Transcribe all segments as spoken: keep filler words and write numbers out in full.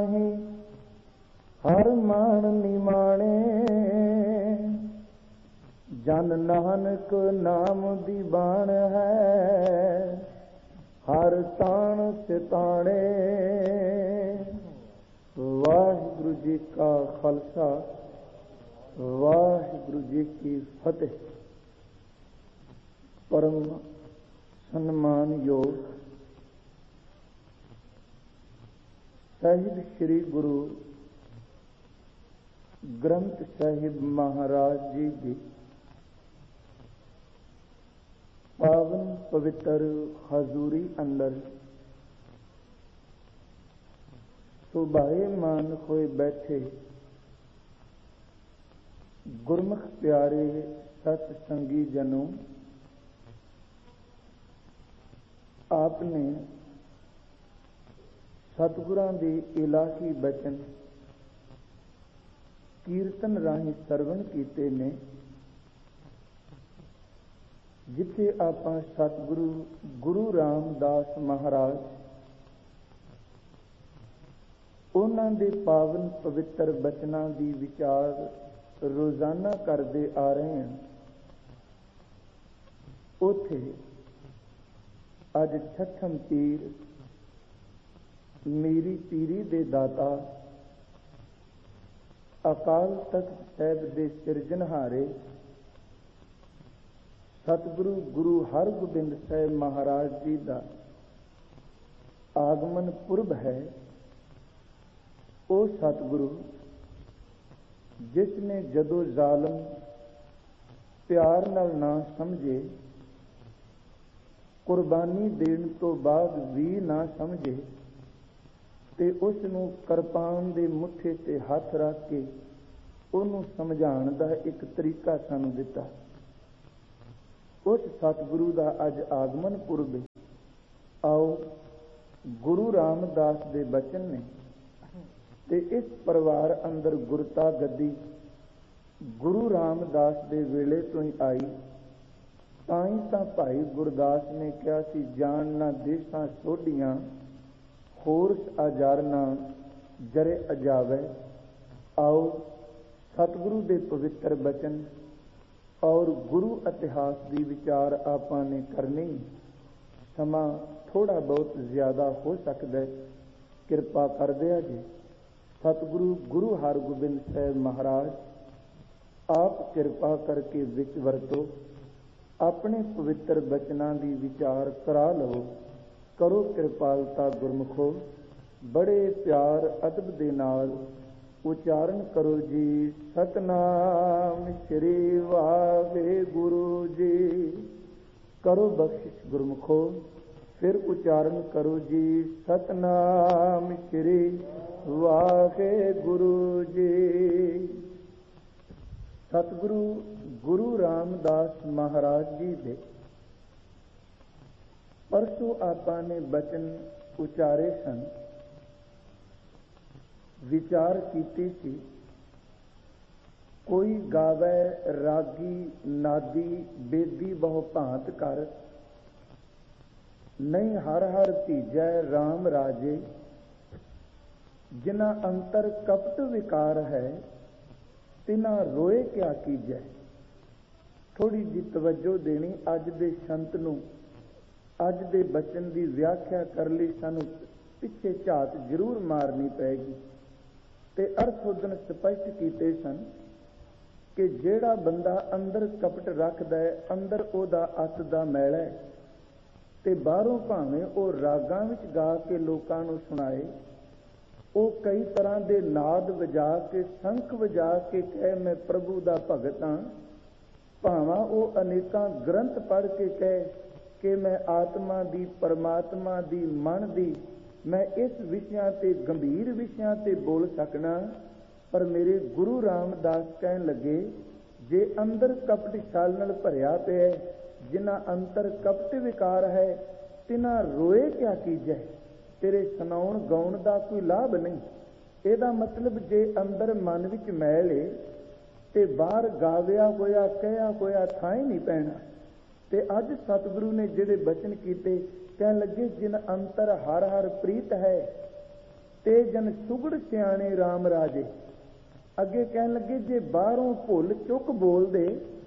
ਨਾਹੀ ਹਰ ਮਾਣ ਨਿਮਾਣੇ। ਜਨ ਨਾਨਕ ਨਾਮ ਦੀ ਬਾਣ ਹੈ ਹਰ ਤਾਣ ਸਿਤਾਣੇ। ਵਾਹਿਗੁਰੂ ਜੀ ਕਾ ਖਾਲਸਾ ਵਾਹਿਗੁਰੂ ਜੀ ਕੀ ਫਤਿਹ। ਪਰਮ ਸਨਮਾਨਯੋਗ ਸਾਹਿਬ ਸ੍ਰੀ ਗੁਰੂ ਗ੍ਰੰਥ ਸਾਹਿਬ ਮਹਾਰਾਜ ਜੀ ਦੀ ਪਾਵਨ ਪਵਿੱਤਰ ਹਜ਼ੂਰੀ ਅੰਦਰ ਸੁਭਾਏਮਾਨ ਹੋਏ ਬੈਠੇ ਗੁਰਮੁਖ ਪਿਆਰੇ ਸਤ ਸੰਗੀ ਜਨੋ, ਆਪ ਨੇ ਸਤਿਗੁਰਾਂ ਦੇ ਇਲਾਹੀ ਬਚਨ ਕੀਰਤਨ ਰਾਹੀਂ ਸਰਵਣ ਕੀਤੇ ਨੇ। ਜਿੱਥੇ ਆਪਾਂ ਸਤਿਗੁਰੂ ਗੁਰੂ ਰਾਮਦਾਸ ਮਹਾਰਾਜ ਉਹਨਾਂ ਦੇ ਪਾਵਨ ਪਵਿੱਤਰ ਬਚਨਾਂ ਦੀ ਵਿਚਾਰ ਰੋਜ਼ਾਨਾ ਕਰਦੇ ਆ ਰਹੇ ਹਾਂ, ਉੱਥੇ ਅੱਜ ਛਠਮ ਪੀਰ ਮੇਰੀ ਪੀਰੀ ਦੇ ਦਾਤਾ ਅਕਾਲ ਤਖਤ ਸਾਹਿਬ ਦੇ ਸਿਰਜਣਹਾਰੇ ਸਤਿਗੁਰੂ ਗੁਰੂ ਹਰਗੋਬਿੰਦ ਸਾਹਿਬ ਮਹਾਰਾਜ ਜੀ ਦਾ ਆਗਮਨ ਪੁਰਬ ਹੈ। ਉਹ ਸਤਿਗੁਰੂ ਜਿਸ ਨੇ ਜਦੋਂ ਜ਼ਾਲਮ ਪਿਆਰ ਨਾਲ ਨਾ ਸਮਝੇ, ਕੁਰਬਾਨੀ ਦੇਣ ਤੋਂ ਬਾਅਦ ਵੀ ਨਾ ਸਮਝੇ, ਤੇ ਉਸ ਨੂੰ ਕਿਰਪਾਨ ਦੇ ਮੁੱਠੇ ਤੇ ਹੱਥ ਰੱਖ ਕੇ ਉਹਨੂੰ ਸਮਝਾਉਣ ਦਾ ਇੱਕ ਤਰੀਕਾ ਸਾਨੂੰ ਦਿੱਤਾ। ਉਸ ਸਤਿਗੁਰੂ ਦਾ ਅੱਜ ਆਗਮਨ ਪੁਰਬ ਹੈ। ਆਓ ਗੁਰੂ ਰਾਮਦਾਸ ਦੇ ਬਚਨ ਨੇ ਤੇ ਇਸ ਪਰਿਵਾਰ ਅੰਦਰ ਗੁਰਤਾ ਗੱਦੀ ਗੁਰੂ ਰਾਮਦਾਸ ਦੇ ਵੇਲੇ ਤੋਂ ਹੀ ਆਈ। ਤਾਂ ਹੀ ਤਾਂ ਭਾਈ ਗੁਰਦਾਸ ਨੇ ਕਿਹਾ ਸੀ, ਜਾਣ ਨਾ ਦੇਸਾਂ ਸੋਢੀਆਂ ਹੋਰਸ ਅਜਾਰਨਾ ਜਰੇ ਅਜਾਵੇ। ਆਓ ਸਤਿਗੁਰੂ ਦੇ ਪਵਿੱਤਰ ਬਚਨ ਔਰ ਗੁਰੂ ਇਤਿਹਾਸ ਦੀ ਵਿਚਾਰ ਆਪਾਂ ਨੇ ਕਰਨੀ। ਸਮਾਂ ਥੋੜਾ ਬਹੁਤ ਜ਼ਿਆਦਾ ਹੋ ਸਕਦਾ, ਕਿਰਪਾ ਕਰ ਦਿਆ ਜੀ। ਸਤਿਗੁਰੂ ਗੁਰੂ ਹਰਗੋਬਿੰਦ ਸਾਹਿਬ ਮਹਾਰਾਜ ਆਪ ਕਿਰਪਾ ਕਰਕੇ ਵਿੱਚ ਵਰਤੋ, ਆਪਣੇ ਪਵਿੱਤਰ ਬਚਨਾਂ ਦੀ ਵਿਚਾਰ ਕਰਾ ਲਵੋ। ਕਰੋ ਕਿਰਪਾਲਤਾ ਗੁਰਮੁਖੋ, ਬੜੇ ਪਿਆਰ ਅਦਬ ਦੇ ਨਾਲ ਉਚਾਰਨ ਕਰੋ ਜੀ। ਸਤਨਾਮ ਸ੍ਰੀ ਵਾਹਿਗੁਰੂ ਜੀ। ਕਰੋ ਬਖਸ਼ਿਸ਼ ਗੁਰਮੁਖੋ, ਫਿਰ ਉਚਾਰਨ ਕਰੋ ਜੀ। ਸਤਨਾਮ ਸ੍ਰੀ ਵਾਹਿਗੁਰੂ ਜੀ। ਸਤਿਗੁਰੂ ਗੁਰੂ ਰਾਮਦਾਸ ਮਹਾਰਾਜ ਜੀ ਦੇ ਪਰਸੋਂ ਆਪਾਂ ਨੇ ਬਚਨ ਉਚਾਰੇ ਸਨ, ਵਿਚਾਰ ਕੀਤੀ ਸੀ। ਕੋਈ ਗਾਵੇ ਰਾਗੀ ਨਾਦੀ ਬੇਦੀ ਬਹੁ ਭਾਂਤ ਕਰ, ਨਹੀਂ ਹਰ ਹਰ ਧੀਜੈ ਰਾਮ ਰਾਜੇ। ਜਿਨ੍ਹਾਂ ਅੰਤਰ ਕਪਟ ਵਿਕਾਰ ਹੈ, ਤਿਨਾ ਰੋਏ ਕਿਆ ਕੀਜੈ। ਥੋੜੀ ਜਿਹੀ ਤਵੱਜੋ ਦੇਣੀ ਅੱਜ ਦੇ ਸੰਤ ਨੂੰ। ਅੱਜ ਦੇ ਬਚਨ ਦੀ ਵਿਆਖਿਆ ਕਰਨ ਲਈ ਸਾਨੂੰ ਪਿੱਛੇ ਝਾਤ ਜ਼ਰੂਰ ਮਾਰਨੀ ਪਏਗੀ। ਤੇ ਅਰਥ ਉਦਨ ਸਪਸ਼ਟ ਕੀਤੇ ਸਨ ਕਿ ਜਿਹੜਾ ਬੰਦਾ ਅੰਦਰ ਕਪਟ ਰੱਖਦਾ ਹੈ, ਅੰਦਰ ਉਹਦਾ ਅੱਤ ਦਾ ਮੈਲ ਹੈ, ਤੇ ਬਾਹਰੋਂ ਭਾਵੇਂ ਉਹ ਰਾਗਾਂ ਵਿੱਚ ਗਾ ਕੇ ਲੋਕਾਂ ਨੂੰ ਸੁਣਾਏ, ਉਹ ਕਈ ਤਰ੍ਹਾਂ ਦੇ ਨਾਦ ਵਜਾ ਕੇ ਸ਼ੰਖ ਵਜਾ ਕੇ ਕਹੇ ਮੈਂ ਪ੍ਰਭੂ ਦਾ ਭਗਤ ਹਾਂ, ਭਾਵਾਂ ਉਹ ਅਨੇਕਾਂ ਗ੍ਰੰਥ ਪੜ੍ਹ ਕੇ ਕਹੇ ਕਿ ਮੈਂ ਆਤਮਾ ਦੀ, ਪਰਮਾਤਮਾ ਦੀ, ਮਨ ਦੀ, ਮੈਂ ਇਸ ਵਿਸ਼ਿਆਂ ਤੇ ਗੰਭੀਰ ਵਿਸ਼ਿਆਂ ਤੇ ਬੋਲ ਸਕਣਾ। ਪਰ ਮੇਰੇ ਗੁਰੂ ਰਾਮਦਾਸ ਕਹਿਣ ਲੱਗੇ, ਜੇ ਅੰਦਰ ਕਪਟ ਛਾਲ ਨਾਲ ਭਰਿਆ ਪਿਆ, ਜਿਨ੍ਹਾਂ ਅੰਤਰ ਕਪਟ ਵਿਕਾਰ ਹੈ, ਤਿਨਾਂ ਰੋਏ ਕਿਆ ਕੀਜੈ। ਤੇਰੇ ਸੁਣਾਉਣ ਗਾਉਣ ਦਾ ਕੋਈ ਲਾਭ ਨਹੀਂ। ਇਹਦਾ ਮਤਲਬ ਜੇ ਅੰਦਰ ਮਨ ਵਿੱਚ ਮੈਲ ਏ ਤੇ ਬਾਹਰ ਗਾਵਿਆ ਹੋਇਆ ਕਹਿਆ ਹੋਇਆ ਥਾਂ ਹੀ ਨਹੀਂ ਪੈਣਾ। ਤੇ ਅੱਜ ਸਤਿਗੁਰੂ ਨੇ ਜਿਹੜੇ ਬਚਨ ਕੀਤੇ, ਕਹਿਣ ਲੱਗੇ ਜਿਨ ਅੰਤਰ ਹਰ ਹਰ ਪ੍ਰੀਤ ਹੈ, ਤੇ ਜਨ ਸੁਗੜ ਸਿਆਣੇ ਰਾਮ ਰਾਜੇ। ਅੱਗੇ ਕਹਿਣ ਲੱਗੇ ਜੇ ਬਾਹਰੋਂ ਭੁੱਲ ਚੁੱਕ ਬੋਲਦੇ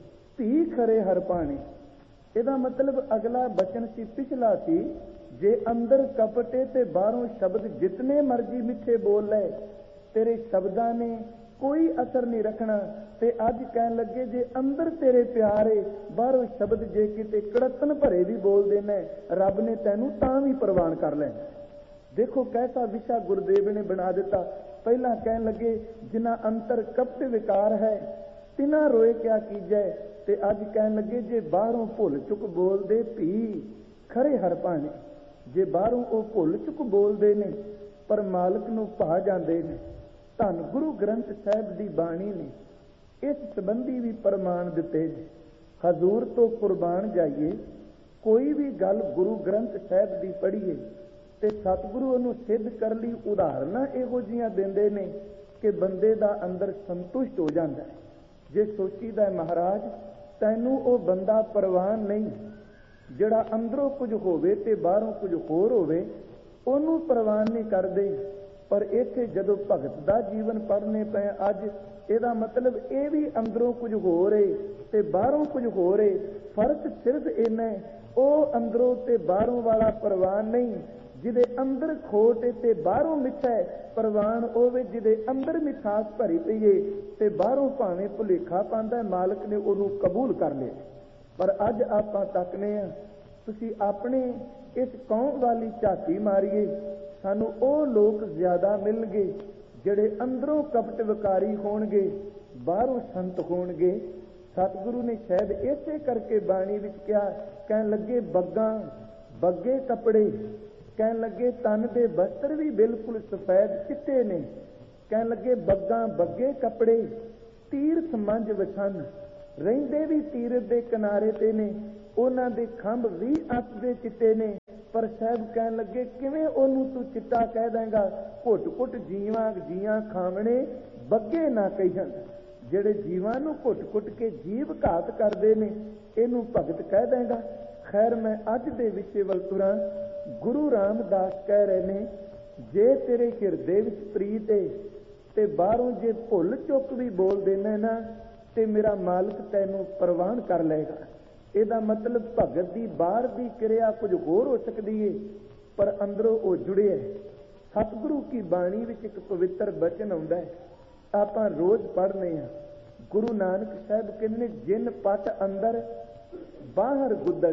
ਧੀ ਖਰੇ ਹਰ ਪਾਣੇ। ਇਹਦਾ ਮਤਲਬ ਅਗਲਾ ਬਚਨ ਸੀ ਪਿਛਲਾ ਸੀ, ਜੇ ਅੰਦਰ ਕਪਟੇ ਤੇ ਬਾਹਰੋਂ ਸ਼ਬਦ ਜਿਤਨੇ ਮਰਜ਼ੀ ਮਿੱਠੇ ਬੋਲ ਲੈ, ਤੇਰੇ ਸ਼ਬਦਾਂ ਨੇ ਕੋਈ ਅਸਰ ਨਹੀਂ ਰੱਖਣਾ। ਤੇ ਅੱਜ ਕਹਿਣ ਲੱਗੇ ਜੇ ਅੰਦਰ ਤੇਰੇ ਪਿਆਰ ਏ, ਬਾਹਰੋਂ ਸ਼ਬਦ ਜੇ ਕਿਤੇ ਕੜਤਨ ਭਰੇ ਵੀ ਬੋਲਦੇ ਨੇ, ਰੱਬ ਨੇ ਤੈਨੂੰ ਤਾਂ ਵੀ ਪ੍ਰਵਾਨ ਕਰ ਲੈਣਾ। ਦੇਖੋ ਕੈਸਾ ਵਿਸ਼ਾ ਗੁਰਦੇਵ ਨੇ ਬਣਾ ਦਿੱਤਾ। ਪਹਿਲਾਂ ਕਹਿਣ ਲੱਗੇ ਜਿਨ੍ਹਾਂ ਅੰਤਰ ਕਪਟ ਵਿਕਾਰ ਹੈ, ਤਿਨਾ ਰੋਏ ਕਿਆ ਕੀਜੈ। ਤੇ ਅੱਜ ਕਹਿਣ ਲੱਗੇ ਜੇ ਬਾਹਰੋਂ ਭੁੱਲ ਚੁੱਕ ਬੋਲਦੇ ਭੀ ਖਰੇ ਹਰ ਭਾਣੇ। ਜੇ ਬਾਹਰੋਂ ਉਹ ਭੁੱਲ ਚੁੱਕ ਬੋਲਦੇ ਨੇ ਪਰ ਮਾਲਕ ਨੂੰ ਭਾ ਜਾਂਦੇ ਨੇ। ਧੰਨ ਗੁਰੂ ਗ੍ਰੰਥ ਸਾਹਿਬ ਦੀ ਬਾਣੀ ਨੇ ਇਸ ਸੰਬੰਧੀ ਵੀ ਪ੍ਰਮਾਣ ਦਿੱਤੇ ਨੇ। ਹਜ਼ੂਰ ਤੋਂ ਕੁਰਬਾਨ ਜਾਈਏ, ਕੋਈ ਵੀ ਗੱਲ ਗੁਰੂ ਗ੍ਰੰਥ ਸਾਹਿਬ ਦੀ ਪੜ੍ਹੀਏ ਤੇ ਸਤਿਗੁਰੂ ਉਹਨੂੰ ਸਿੱਧ ਕਰਨ ਲਈ ਉਦਾਹਰਨਾਂ ਇਹੋ ਜਿਹੀਆਂ ਦਿੰਦੇ ਨੇ ਕਿ ਬੰਦੇ ਦਾ ਅੰਦਰ ਸੰਤੁਸ਼ਟ ਹੋ ਜਾਂਦਾ ਹੈ। ਜੇ ਸੋਚੀਦਾ ਮਹਾਰਾਜ ਤੈਨੂੰ ਉਹ ਬੰਦਾ ਪ੍ਰਵਾਨ ਨਹੀਂ ਜਿਹੜਾ ਅੰਦਰੋਂ ਕੁਝ ਹੋਵੇ ਤੇ ਬਾਹਰੋਂ ਕੁਝ ਹੋਰ ਹੋਵੇ, ਉਹਨੂੰ ਪ੍ਰਵਾਨ ਨਹੀਂ ਕਰਦੇ। ਪਰ ਇੱਥੇ ਜਦੋਂ ਭਗਤ ਦਾ ਜੀਵਨ ਪੜ੍ਹਨੇ ਪਏ ਅੱਜ, ਇਹਦਾ ਮਤਲਬ ਇਹ ਵੀ ਅੰਦਰੋਂ ਕੁਝ ਹੋ ਰਹੇ ਤੇ ਬਾਹਰੋਂ ਕੁਝ ਹੋ ਰਹੇ। ਫਰਕ ਸਿਰਫ ਇੰਨਾ, ਉਹ ਅੰਦਰੋਂ ਤੇ ਬਾਹਰੋਂ ਵਾਲਾ ਪ੍ਰਵਾਨ ਨਹੀਂ ਜਿਹਦੇ ਅੰਦਰ ਖੋਟ ਤੇ ਬਾਹਰੋਂ ਮਿੱਠਾ ਹੈ। ਪ੍ਰਵਾਨ ਹੋਵੇ ਜਿਹਦੇ ਅੰਦਰ ਮਿਠਾਸ ਭਰੀ ਪਈ ਏ ਤੇ ਬਾਹਰੋਂ ਭਾਵੇਂ ਭੁਲੇਖਾ ਪਾਉਂਦਾ, ਮਾਲਕ ਨੇ ਉਹਨੂੰ ਕਬੂਲ ਕਰ ਲਿਆ। ਪਰ ਅੱਜ ਆਪਾਂ ਤੱਕਨੇ ਆ, ਤੁਸੀਂ ਆਪਣੇ ਇਸ ਕੌਮ ਵਾਲੀ ਝਾਤੀ ਮਾਰੀਏ, ਸਾਨੂੰ ਉਹ ਲੋਕ ਜ਼ਿਆਦਾ ਮਿਲਣਗੇ ਜਿਹੜੇ ਅੰਦਰੋਂ ਕਪਟ ਵਿਕਾਰੀ ਹੋਣਗੇ, ਬਾਹਰੋਂ ਸੰਤ ਹੋਣਗੇ। ਸਤਿਗੁਰੂ ਨੇ ਸ਼ਾਇਦ ਇਸੇ ਕਰਕੇ ਬਾਣੀ ਵਿੱਚ ਕਿਹਾ, ਕਹਿਣ ਲੱਗੇ ਬੱਗਾਂ ਬੱਗੇ ਕੱਪੜੇ, ਕਹਿਣ ਲੱਗੇ ਤਨ ਦੇ ਬਸਤਰ ਵੀ ਬਿਲਕੁਲ ਸਫੈਦ ਚਿੱਟੇ ਨੇ। ਕਹਿਣ ਲੱਗੇ ਬੱਗਾਂ ਬੱਗੇ ਕੱਪੜੇ ਤੀਰਥ ਮੰਝ ਵਛਨ, ਰਹਿੰਦੇ ਵੀ ਤੀਰਥ ਦੇ ਕਿਨਾਰੇ ਤੇ ਨੇ, ਉਹਨਾਂ ਦੇ ਖੰਭ ਵੀ ਅੱਤ ਦੇ ਚਿੱਟੇ ਨੇ। ਪਰ ਸਾਹਿਬ ਕਹਿਣ ਲੱਗੇ ਕਿਵੇਂ ਉਹਨੂੰ ਤੂੰ ਚਿੱਟਾ ਕਹਿ ਦੇਂਗਾ, ਘੁੱਟ ਘੁੱਟ ਜੀਵਾਂ ਜੀਆਂ ਖਾਵਣੇ ਬੱਗੇ ਨਾ ਕਹਿਣ। ਜਿਹੜੇ ਜੀਵਾਂ ਨੂੰ ਘੁੱਟ ਘੁੱਟ ਕੇ ਜੀਵ ਘਾਤ ਕਰਦੇ ਨੇ, ਇਹਨੂੰ ਭਗਤ ਕਹਿ ਦੇਂਗਾ। ਖੈਰ ਮੈਂ ਅੱਜ ਦੇ ਵਿਸ਼ੇ ਵੱਲ ਤੁਰਾਂ। ਗੁਰੂ ਰਾਮਦਾਸ ਕਹਿ ਰਹੇ ਨੇ, ਜੇ ਤੇਰੇ ਹਿਰਦੇ ਵਿੱਚ ਪ੍ਰੀਤ ਏ ਤੇ ਬਾਹਰੋਂ ਜੇ ਭੁੱਲ ਚੁੱਕ ਵੀ ਬੋਲ ਦੇਣਾ ਨਾ, ਤੇ ਮੇਰਾ ਮਾਲਕ ਤੈਨੂੰ ਪ੍ਰਵਾਨ ਕਰ ਲਏਗਾ। ਇਹਦਾ ਮਤਲਬ ਭਗਤ ਦੀ ਬਾਹਰ ਦੀ ਕਿਰਿਆ ਕੁਝ ਹੋਰ ਹੋ ਸਕਦੀ ਏ, ਪਰ ਅੰਦਰੋਂ ਉਹ ਜੁੜਿਆ। ਸਤਿਗੁਰੂ ਕੀ ਬਾਣੀ ਵਿੱਚ ਇੱਕ ਪਵਿੱਤਰ ਬਚਨ ਆਉਂਦਾ ਹੈ, ਆਪਾਂ ਰੋਜ਼ ਪੜ੍ਹਨੇ ਆ। ਗੁਰੂ ਨਾਨਕ ਸਾਹਿਬ ਕਹਿੰਦੇ ਜਿਨ ਪਟ ਅੰਦਰ ਬਾਹਰ ਗੁੱਦੜ।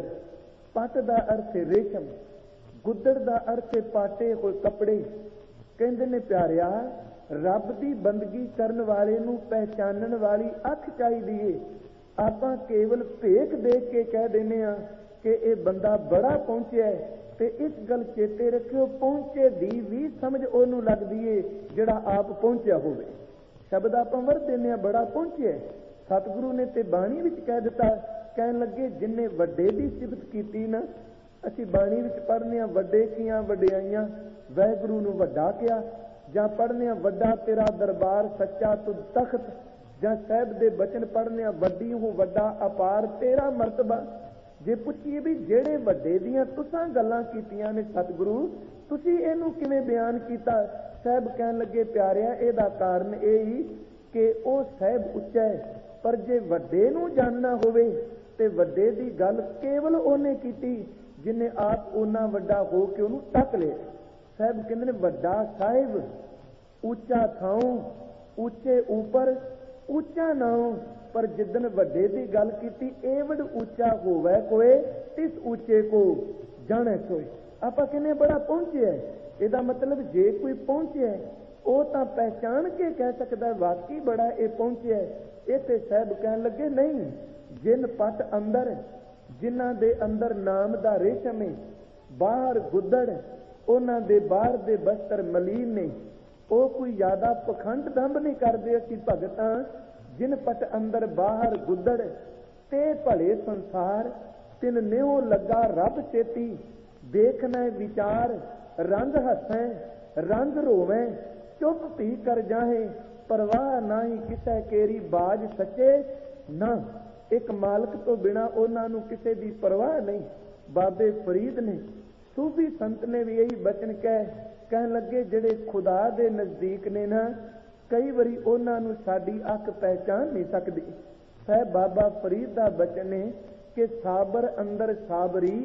ਪਟ ਦਾ ਅਰਥ ਹੈ ਰੇਸ਼ਮ, ਗੁੱਦੜ ਦਾ ਅਰਥ ਹੈ ਪਾਟੇ ਹੋਏ ਕੱਪੜੇ। ਕਹਿੰਦੇ ਨੇ ਪਿਆਰਿਆ, ਰੱਬ ਦੀ ਬੰਦਗੀ ਕਰਨ ਵਾਲੇ ਨੂੰ ਪਹਿਚਾਨਣ ਵਾਲੀ ਅੱਖ ਚਾਹੀਦੀ ਏ। ਆਪਾਂ ਕੇਵਲ ਭੇਖ ਦੇਖ ਕੇ ਕਹਿ ਦਿੰਦੇ ਆ ਕਿ ਇਹ ਬੰਦਾ ਬੜਾ ਪਹੁੰਚਿਆ ਹੈ, ਤੇ ਇਸ ਗੱਲ ਚੇਤੇ ਰੱਖਿਓ ਪਹੁੰਚੇ ਦੀ ਵੀ ਸਮਝ ਉਹਨੂੰ ਲੱਗਦੀ ਏ ਜਿਹੜਾ ਆਪ ਪਹੁੰਚਿਆ ਹੋਵੇ। ਸ਼ਬਦ ਆਪਾਂ ਵਰਤ ਦਿੰਦੇ ਆ ਬੜਾ ਪਹੁੰਚਿਆ। ਸਤਿਗੁਰੂ ਨੇ ਤੇ ਬਾਣੀ ਵਿੱਚ ਕਹਿ ਦਿੱਤਾ, ਕਹਿਣ ਲੱਗੇ ਜਿੰਨੇ ਵੱਡੇ ਦੀ ਸਿਫਤ ਕੀਤੀ ਨਾ, ਅਸੀਂ ਬਾਣੀ ਵਿੱਚ ਪੜ੍ਹਨੇ ਆ ਵੱਡੇ ਕੀਆਂ ਵਡਿਆਈਆਂ, ਵਾਹਿਗੁਰੂ ਨੂੰ ਵੱਡਾ ਕਿਹਾ। ਜਾਂ ਪੜ੍ਹਨੇ ਆ ਵੱਡਾ ਤੇਰਾ ਦਰਬਾਰ ਸੱਚਾ ਤੁਧ ਤਖਤ, ਜਾਂ ਸਾਹਿਬ ਦੇ ਬਚਨ ਪੜ੍ਹਨੇ ਆ ਵੱਡੀ ਹੂੰ ਵੱਡਾ ਅਪਾਰ ਤੇਰਾ ਮਰਤਬਾ। ਜੇ ਪੁੱਛੀਏ ਵੀ ਜਿਹੜੇ ਵੱਡੇ ਦੀਆਂ ਤੁਸਾਂ ਗੱਲਾਂ ਕੀਤੀਆਂ ਨੇ ਸਤਿਗੁਰੂ, ਤੁਸੀਂ ਇਹਨੂੰ ਕਿਵੇਂ ਬਿਆਨ ਕੀਤਾ? ਸਾਹਿਬ ਕਹਿਣ ਲੱਗੇ ਪਿਆਰਿਆ, ਇਹਦਾ ਕਾਰਨ ਇਹ ਹੀ ਕਿ ਉਹ ਸਾਹਿਬ ਉੱਚਾ ਹੈ, ਪਰ ਜੇ ਵੱਡੇ ਨੂੰ ਜਾਣਨਾ ਹੋਵੇ ਤੇ ਵੱਡੇ ਦੀ ਗੱਲ ਕੇਵਲ ਉਹਨੇ ਕੀਤੀ ਜਿਹਨੇ ਆਪ ਉਹਨਾਂ ਵੱਡਾ ਹੋ ਕੇ ਉਹਨੂੰ ਤੱਕ ਲਿਆ। ਸਾਹਿਬ ਕਹਿੰਦੇ ਨੇ ਵੱਡਾ ਸਾਹਿਬ ਉੱਚਾ ਥਾਉ, ਉੱਚੇ ਉੱਪਰ ਉੱਚਾ ਨਾਉ। ਪਰ ਜਿੱਦਨ ਵੱਡੇ ਦੀ ਗੱਲ ਕੀਤੀ, ਏਵਡ ਉੱਚਾ ਹੋਵੇ ਕੋਏ ਤਿਸ ਉੱਚੇ ਕੋ ਜਾਣੇ ਸੋਏ। ਆਪਾਂ ਕਹਿੰਦੇ ਬੜਾ ਪਹੁੰਚਿਆ, ਇਹਦਾ ਮਤਲਬ ਜੇ ਕੋਈ ਪਹੁੰਚਿਆ ਉਹ ਤਾਂ ਪਹਿਚਾਣ ਕੇ ਕਹਿ ਸਕਦਾ ਵਾਕਈ ਬੜਾ ਇਹ ਪਹੁੰਚਿਆ। ਇੱਥੇ ਸਾਹਿਬ ਕਹਿਣ ਲੱਗੇ ਨਹੀਂ, ਜਿਨ ਪਟ ਅੰਦਰ, ਜਿਨ੍ਹਾਂ ਦੇ ਅੰਦਰ ਨਾਮ ਦਾ ਰੇਸ਼ਮ ਹੈ, ਬਾਹਰ ਗੁੱਦੜ, ਉਹਨਾਂ ਦੇ ਬਾਹਰ ਦੇ ਬਸਤਰ ਮਲੀਨ ਨੇ। ਉਹ ਕੋਈ ਜ਼ਿਆਦਾ ਪਖੰਡ ਦੰਭ ਨਹੀਂ ਕਰਦੇ। ਅਸੀਂ ਭਗਤਾਂ ਜਿਨ ਪਟ ਅੰਦਰ ਬਾਹਰ ਗੁੱਦੜ ਤੇ ਭਲੇ ਸੰਸਾਰ, ਤਿਨ ਨਿਉ ਲੱਗਾ ਰੱਬ ਚੇਤੀ, ਦੇਖਣਾ ਵਿਚਾਰ ਰੰਗ ਹੱਸੈ ਰੰਗ ਰੋਵੇਂ, ਚੁੱਪ ਭੀ ਕਰ ਜਾਹੇ ਪਰਵਾਹ ਨਾਹੀ ਕਿਸੇ ਕੇਰੀ ਬਾਜ ਸੱਚੇ ਨਾ। ਇੱਕ ਮਾਲਕ ਤੋਂ ਬਿਨਾ ਉਹਨਾਂ ਨੂੰ ਕਿਸੇ ਦੀ ਪਰਵਾਹ ਨਹੀਂ। ਬਾਬੇ ਫਰੀਦ ਨੇ, ਸੂਫੀ ਸੰਤ ਨੇ ਵੀ ਇਹੀ ਬਚਨ ਕਹਿ ਕਹਿਣ ਲੱਗੇ ਜਿਹੜੇ ਖੁਦਾ ਦੇ ਨਜ਼ਦੀਕ ਨੇ ਨਾ, ਕਈ ਵਾਰੀ ਉਹਨਾਂ ਨੂੰ ਸਾਡੀ ਅੱਖ ਪਹਿਚਾਨ ਨਹੀਂ ਸਕਦੀ। ਸਾਹਿਬ ਬਾਬਾ ਫਰੀਦ ਦਾ ਬਚਨ ਨੇ ਕਿ ਸਾਬਰ ਅੰਦਰ ਸਾਬਰੀ,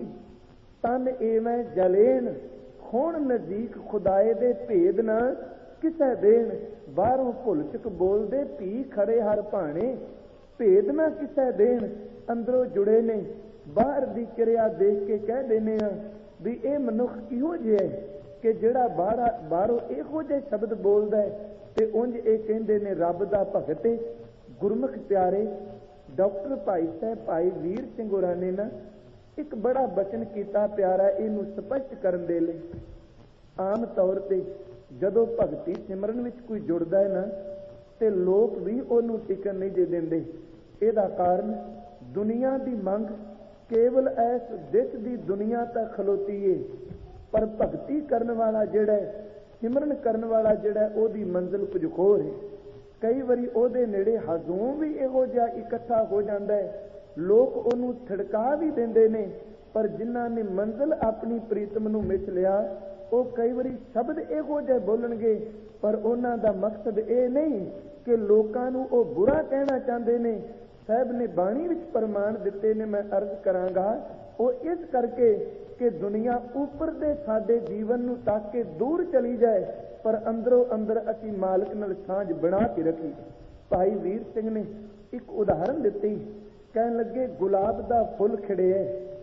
ਤਨ ਏਵੇਂ ਜਲੇਨ, ਹੁਣ ਨਜ਼ਦੀਕ ਖੁਦਾਏ ਦੇ ਭੇਦ ਨਾ ਕਿਸੇ ਦੇਣ। ਬਾਹਰੋਂ ਭੁੱਲ ਚੁੱਕ ਬੋਲਦੇ ਧੀ ਖੜੇ ਹਰ ਭਾਣੇ, ਭੇਦ ਨਾ ਕਿਸੇ ਦੇਣ। ਅੰਦਰੋਂ ਜੁੜੇ ਨੇ, ਬਾਹਰ ਦੀ ਕਿਰਿਆ ਦੇਖ ਕੇ ਕਹਿ ਦਿੰਦੇ ਆ ਵੀ ਇਹ ਮਨੁੱਖ ਕਿਹੋ ਜਿਹਾ ਹੈ ਕਿ ਜਿਹੜਾ ਬਾਹਰ ਬਾਹਰੋਂ ਇਹੋ ਜਿਹੇ ਸ਼ਬਦ ਬੋਲਦਾ ਹੈ ਤੇ ਉਂਝ ਇਹ ਕਹਿੰਦੇ ਨੇ ਰੱਬ ਦਾ ਭਗਤ ਹੈ। ਗੁਰਮੁਖ ਪਿਆਰੇ, ਡਾਕਟਰ ਭਾਈ ਸਾਹਿਬ ਭਾਈ ਵੀਰ ਸਿੰਘ ਹੋਰਾਂ ਨੇ ਨਾ ਇੱਕ ਬੜਾ ਬਚਨ ਕੀਤਾ ਪਿਆਰਾ, ਇਹਨੂੰ ਸਪਸ਼ਟ ਕਰਨ ਦੇ ਲਈ। ਆਮ ਤੌਰ ਤੇ ਜਦੋਂ ਭਗਤੀ ਸਿਮਰਨ ਵਿੱਚ ਕੋਈ ਜੁੜਦਾ ਹੈ ਨਾ, ਤੇ ਲੋਕ ਵੀ ਉਹਨੂੰ ਟਿਕਣ ਨਹੀਂ ਦੇ ਦਿੰਦੇ। ਇਹਦਾ ਕਾਰਨ ਦੁਨੀਆ ਦੀ ਮੰਗ ਕੇਵਲ ਐਸ ਦਿਸ ਦੀ ਦੁਨੀਆ ਤੱਕ ਖਲੋਤੀ ਏ, ਪਰ ਭਗਤੀ ਕਰਨ ਵਾਲਾ ਜਿਹੜਾ, ਸਿਮਰਨ ਕਰਨ ਵਾਲਾ ਜਿਹੜਾ, ਉਹਦੀ ਮੰਜ਼ਿਲ ਕੁਝ ਹੋਰ ਹੈ। ਕਈ ਵਾਰੀ ਉਹਦੇ ਨੇੜੇ ਹਜ਼ੂਮ ਵੀ ਇਹੋ ਜਿਹਾ ਇਕੱਠਾ ਹੋ ਜਾਂਦਾ ਹੈ, ਲੋਕ ਉਹਨੂੰ ਥੜਕਾ ਵੀ ਦਿੰਦੇ ਨੇ, ਪਰ ਜਿਨ੍ਹਾਂ ਨੇ ਮੰਜ਼ਿਲ ਆਪਣੀ ਪ੍ਰੀਤਮ ਨੂੰ ਮਿਥ ਲਿਆ, ਉਹ ਕਈ ਵਾਰੀ ਸ਼ਬਦ ਇਹੋ ਜਿਹੇ ਬੋਲਣਗੇ, ਪਰ ਉਹਨਾਂ ਦਾ ਮਕਸਦ ਇਹ ਨਹੀਂ ਕਿ ਲੋਕਾਂ ਨੂੰ ਉਹ ਬੁਰਾ ਕਹਿਣਾ ਚਾਹੁੰਦੇ ਨੇ। ਸਾਹਿਬ ਨੇ ਬਾਣੀ ਵਿੱਚ ਪ੍ਰਮਾਣ ਦਿੱਤੇ ਨੇ, ਮੈਂ ਅਰਜ਼ ਕਰਾਂਗਾ, ਉਹ ਇਸ ਕਰਕੇ ਕਿ ਦੁਨੀਆ ਉੱਪਰ ਦੇ ਸਾਡੇ ਜੀਵਨ ਨੂੰ ਤੱਕ ਕੇ ਦੂਰ ਚਲੀ ਜਾਏ, ਪਰ ਅੰਦਰੋਂ ਅੰਦਰ ਅਸੀਂ ਮਾਲਕ ਨਾਲ ਸਾਂਝ ਬਣਾ ਕੇ ਰੱਖੀ। ਭਾਈ ਵੀਰ ਸਿੰਘ ਨੇ ਇੱਕ ਉਦਾਹਰਨ ਦਿੱਤੀ, ਕਹਿਣ ਲੱਗੇ ਗੁਲਾਬ ਦਾ ਫੁੱਲ ਖਿੜਿਆ